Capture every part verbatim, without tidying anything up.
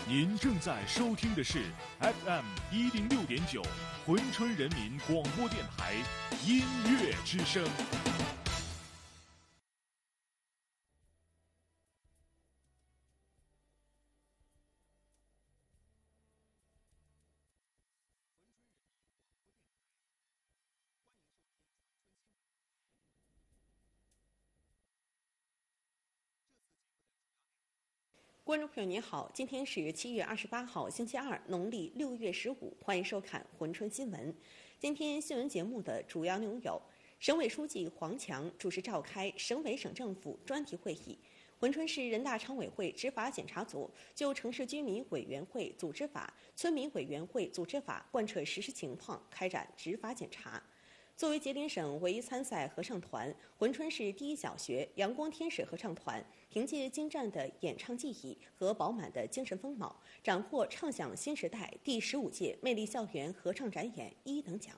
您正在收听的是 F M 一零六点九珲春人民广播电台音乐之声。 观众朋友您好，今天是七月二十八号，星期二，农历六月十五，欢迎收看珲春新闻。今天新闻节目的主要内容有：省委书记黄强主持召开省委省政府专题会议，珲春市人大常委会执法检查组就城市居民委员会组织法、村民委员会组织法贯彻实施情况开展执法检查。作为吉林省唯一参赛合唱团，珲春市第一小学阳光天使合唱团凭借精湛的演唱技艺和饱满的精神风貌，斩获唱响新时代第十五届魅力校园合唱展演一等奖。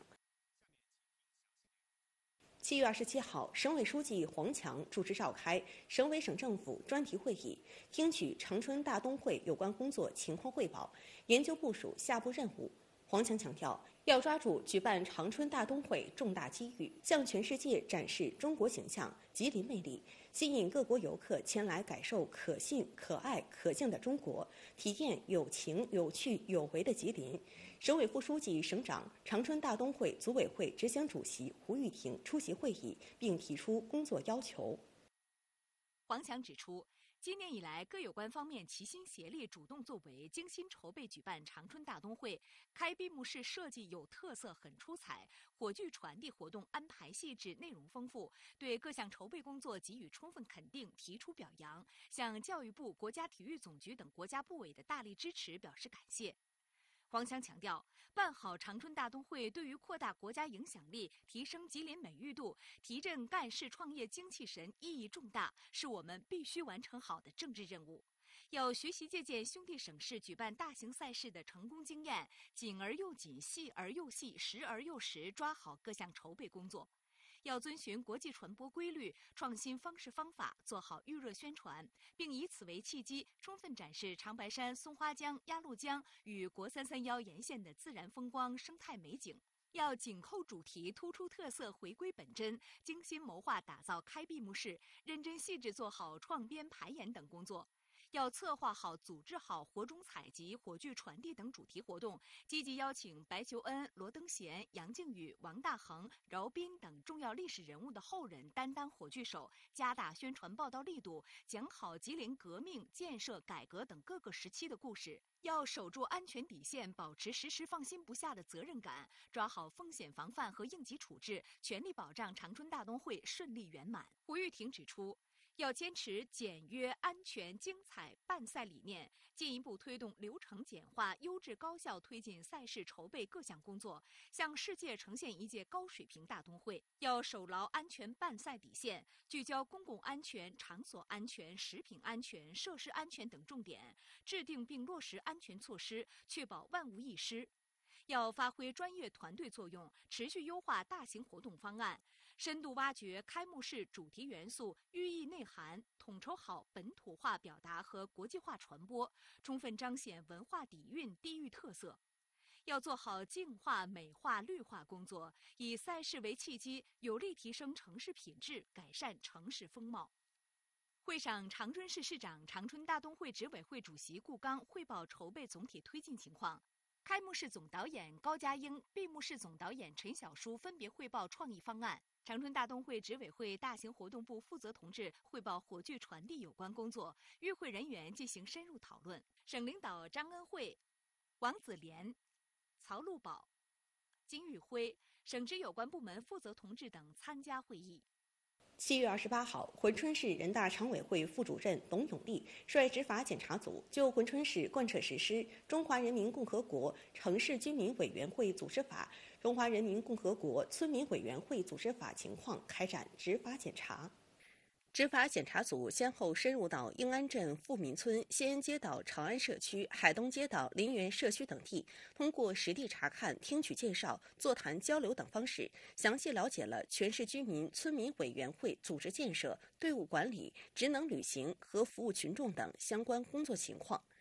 七月二十七号，省委书记黄强主持召开省委省政府专题会议，听取长春大冬会有关工作情况汇报，研究部署下步任务。黄强强调，要抓住举办长春大冬会重大机遇，向全世界展示中国形象、吉林魅力，吸引各国游客前来感受可信、可爱、可敬的中国，体验有情、有趣、有为的吉林。省委副书记、省长、长春大冬会组委会执行主席胡玉婷出席会议，并提出工作要求。 黄强指出，今年以来，各有关方面齐心协力、主动作为，精心筹备举办长春大冬会。开闭幕式设计有特色，很出彩；火炬传递活动安排细致，内容丰富，对各项筹备工作给予充分肯定，提出表扬，向教育部、国家体育总局等国家部委的大力支持表示感谢。黄强强调，办好长春大冬会对于扩大国家影响力、提升吉林美誉度、提振干事创业精气神意义重大，是我们必须完成好的政治任务。要学习借鉴兄弟省市举办大型赛事的成功经验，紧而又紧，细而又细，实而又实，抓好各项筹备工作。要遵循国际传播规律，创新方式方法，做好预热宣传，并以此为契机，充分展示长白山、松花江、鸭绿江与国三三幺沿线的自然风光、生态美景。要紧扣主题，突出特色，回归本真，精心谋划打造开闭幕式，认真细致做好创编排演等工作。要策划好、组织好火种采集、火炬传递等主题活动，积极邀请白求恩、罗登贤、杨靖宇、王大珩、饶斌等重要历史人物的后人担当火炬手，加大宣传报道力度，讲好吉林革命、建设、改革等各个时期的故事。要守住安全底线，保持时时放心不下的责任感，抓好风险防范和应急处置，全力保障长春大冬会顺利圆满。胡玉婷指出，要坚持简约、安全、精彩办赛理念，进一步推动流程简化、优质高效推进赛事筹备各项工作，向世界呈现一届高水平大冬会。要守牢安全办赛底线，聚焦公共安全、场所安全、食品安全、设施安全等重点，制定并落实安全措施，确保万无一失。要发挥专业团队作用，持续优化大型活动方案，深度挖掘开幕式主题元素、寓意内涵，统筹好本土化表达和国际化传播，充分彰显文化底蕴、地域特色。要做好净化、美化、绿化工作，以赛事为契机，有力提升城市品质，改善城市风貌。会上，长春市市长、长春大冬会执委会主席顾刚汇报筹备总体推进情况。开幕式总导演高佳英、闭幕式总导演陈小书分别汇报创意方案。长春大冬会执委会大型活动部负责同志汇报火炬传递有关工作，与会人员进行深入讨论。省领导张恩惠、王子莲、曹路宝、金玉辉、省直有关部门负责同志等参加会议。 七月二十八号，珲春市人大常委会副主任董永利率执法检查组就珲春市贯彻实施《中华人民共和国城市居民委员会组织法》《中华人民共和国村民委员会组织法》情况开展执法检查。执法检查组先后深入到英安镇富民村、西安街道长安社区、海东街道林园社区等地，通过实地查看、听取介绍、座谈交流等方式，详细了解了全市居民村民委员会组织建设、队伍管理、职能履行和服务群众等相关工作情况。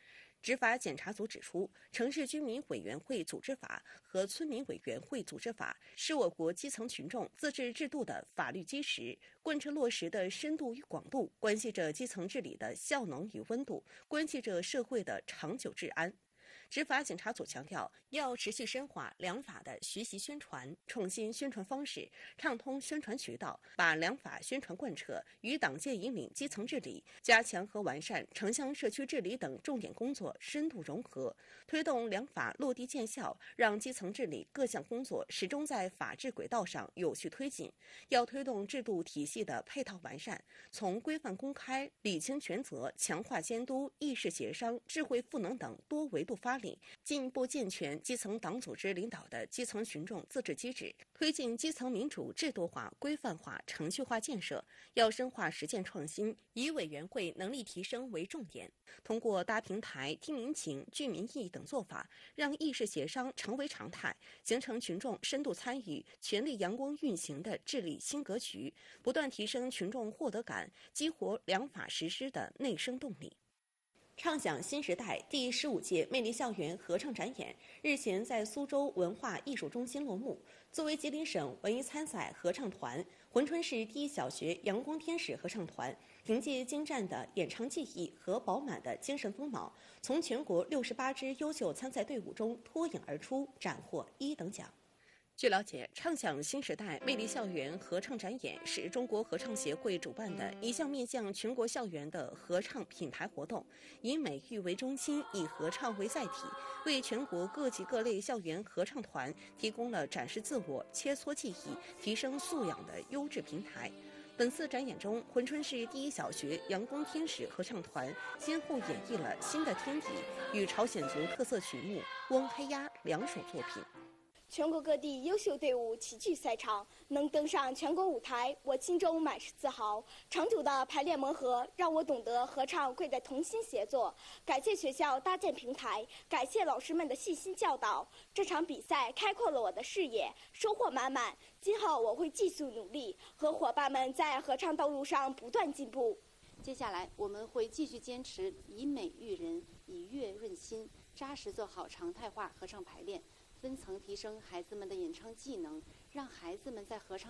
执法检查组指出，城市居民委员会组织法和村民委员会组织法是我国基层群众自治制度的法律基石，贯彻落实的深度与广度，关系着基层治理的效能与温度，关系着社会的长久治安。执法检查组强调，要持续深化良法的学习宣传，创新宣传方式，畅通宣传渠道，把良法宣传贯彻与党建引领基层治理、加强和完善城乡社区治理等重点工作深度融合，推动良法落地见效，让基层治理各项工作始终在法治轨道上有序推进。要推动制度体系的配套完善，从规范公开、理清权责、强化监督、意识协商、智慧赋能等多维度发力，进一步健全基层党组织领导的基层群众自治机制，推进基层民主制度化、规范化、程序化建设。要深化实践创新，以委员会能力提升为重点，通过搭平台、听民情、聚民意等做法，让意识协商成为常态，形成群众深度参与、权力阳光运行的治理新格局，不断提升群众获得感，激活良法实施的内生动力。畅想新时代第十五届魅力校园合唱展演日前在苏州文化艺术中心落幕。作为吉林省文艺参赛合唱团，珲春市第一小学阳光天使合唱团凭借精湛的演唱技艺和饱满的精神风貌，从全国六十八支优秀参赛队伍中脱颖而出，斩获一等奖。据了解，畅想新时代魅力校园合唱展演是中国合唱协会主办的一项面向全国校园的合唱品牌活动，以美育为中心，以合唱为载体，为全国各级各类校园合唱团提供了展示自我、切磋技艺、提升素养的优质平台。本次展演中，珲春市第一小学阳光天使合唱团先后演绎了《新的天地》与朝鲜族特色曲目《翁黑鸭》两首作品。 全国各地优秀队伍齐聚赛场，能登上全国舞台，我心中满是自豪。长久的排练磨合，让我懂得合唱贵在同心协作。感谢学校搭建平台，感谢老师们的细心教导。这场比赛开阔了我的视野，收获满满。今后我会继续努力，和伙伴们在合唱道路上不断进步。 接下来我们会继续坚持以美育人，以乐润心，扎实做好常态化合唱排练，分层提升孩子们的演唱技能，让孩子们在合唱